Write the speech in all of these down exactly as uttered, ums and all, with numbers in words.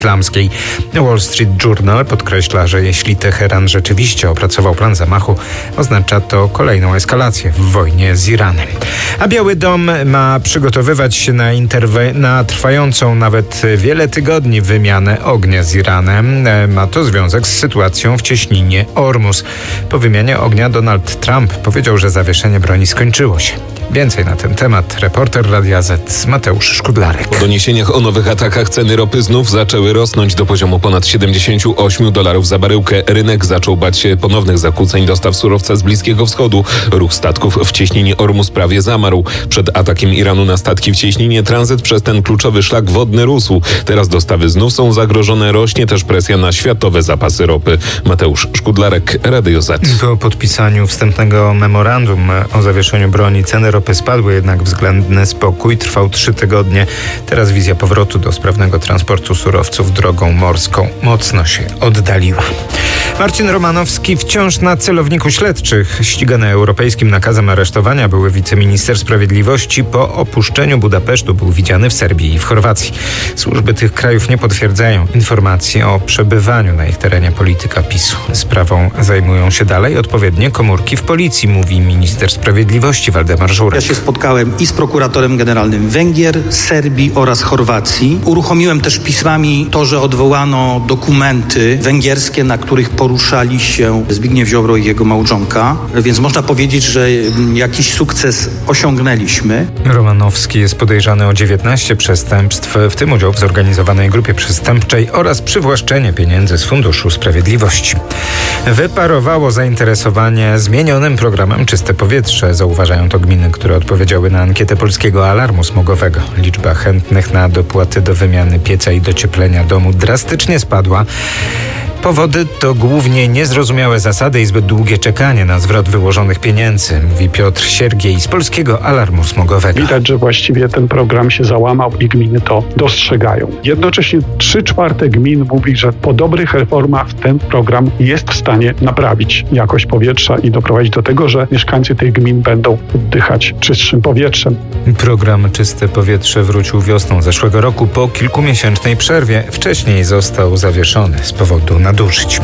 islamskiej. Wall Street Journal podkreśla, że jeśli Teheran rzeczywiście opracował plan zamachu, oznacza to kolejną eskalację w wojnie z Iranem. A Biały Dom ma przygotowywać się na, interwe- na trwającą nawet wiele tygodni wymianę ognia z Iranem. Ma to związek z sytuacją w cieśninie Ormus. Po wymianie ognia Donald Trump powiedział, że zawieszenie broni skończyło się. Więcej na ten temat reporter Radia Z Mateusz Szkudlarek. Po doniesieniach o nowych atakach ceny ropy znów zaczęły rosnąć do poziomu ponad siedemdziesiąt osiem dolarów za baryłkę. Rynek zaczął bać się ponownych zakłóceń dostaw surowca z Bliskiego Wschodu. Ruch statków w cieśninie Ormus prawie zamarł. Przed atakiem Iranu na statki w cieśninie tranzyt przez ten kluczowy szlak wodny rósł. Teraz dostawy znów są zagrożone. Rośnie też presja na światowe zapasy ropy. Mateusz Szkudlarek, Radio Z. Po podpisaniu wstępnego memorandum o zawieszeniu broni ceny ropy spadły, jednak względny spokój trwał trzy tygodnie. Teraz wizja powrotu do sprawnego transportu surowców drogą morską mocno się oddaliła. Marcin Romanowski wciąż na celowniku śledczych. Ścigany europejskim nakazem aresztowania były wiceminister sprawiedliwości po opuszczeniu Budapesztu był widziany w Serbii i w Chorwacji. Służby tych krajów nie potwierdzają informacji o przebywaniu na ich terenie polityka PiSu. Sprawą zajmują się dalej odpowiednie komórki w policji, mówi minister sprawiedliwości Waldemar Żurek. Ja się spotkałem i z prokuratorem generalnym Węgier, Serbii oraz Chorwacji. Uruchomiłem też pismami to, że odwołano dokumenty węgierskie, na których poruszali się Zbigniew Ziobro i jego małżonka, więc można powiedzieć, że jakiś sukces osiągnęliśmy. Romanowski jest podejrzany o dziewiętnaście przestępstw, w tym udział w zorganizowanej grupie przestępczej oraz przywłaszczenie pieniędzy z Funduszu Sprawiedliwości. Wyparowało zainteresowanie zmienionym programem Czyste Powietrze. Zauważają to gminy, które odpowiedziały na ankietę Polskiego Alarmu Smogowego. Liczba chętnych na dopłaty do wymiany pieca i docieplenia domu drastycznie spadła. Powody to głównie niezrozumiałe zasady i zbyt długie czekanie na zwrot wyłożonych pieniędzy, mówi Piotr Siergiej z Polskiego Alarmu Smogowego. Widać, że właściwie ten program się załamał i gminy to dostrzegają. Jednocześnie trzy czwarte gmin mówi, że po dobrych reformach ten program jest w stanie naprawić jakość powietrza i doprowadzić do tego, że mieszkańcy tych gmin będą oddychać czystszym powietrzem. Program Czyste Powietrze wrócił wiosną zeszłego roku po kilkumiesięcznej przerwie. Wcześniej został zawieszony z powodu nadużyć.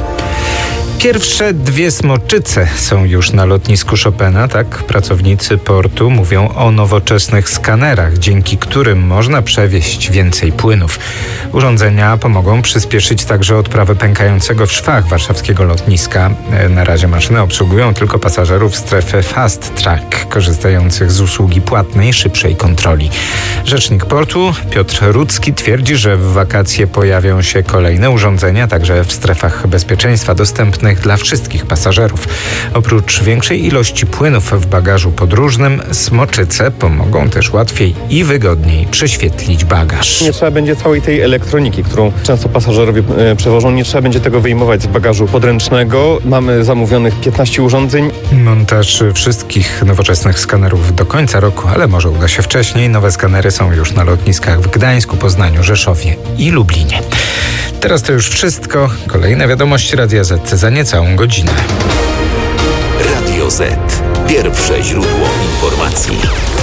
Pierwsze dwie smoczyce są już na lotnisku Chopina, tak pracownicy portu mówią o nowoczesnych skanerach, dzięki którym można przewieźć więcej płynów. Urządzenia pomogą przyspieszyć także odprawę pękającego w szwach warszawskiego lotniska. Na razie maszyny obsługują tylko pasażerów strefy Fast Track, korzystających z usługi płatnej, szybszej kontroli. Rzecznik portu Piotr Rudzki twierdzi, że w wakacje pojawią się kolejne urządzenia, także w strefach bezpieczeństwa dostępnych dla wszystkich pasażerów. Oprócz większej ilości płynów w bagażu podróżnym, smoczyce pomogą też łatwiej i wygodniej prześwietlić bagaż. Nie trzeba będzie całej tej elektroniki, którą często pasażerowie e, przewożą, nie trzeba będzie tego wyjmować z bagażu podręcznego. Mamy zamówionych piętnaście urządzeń. Montaż wszystkich nowoczesnych skanerów do końca roku, ale może uda się wcześniej. Nowe skanery są już na lotniskach w Gdańsku, Poznaniu, Rzeszowie i Lublinie. Teraz to już wszystko. Kolejne wiadomości Radia Z za niecałą godzinę. Radio Z. Pierwsze źródło informacji.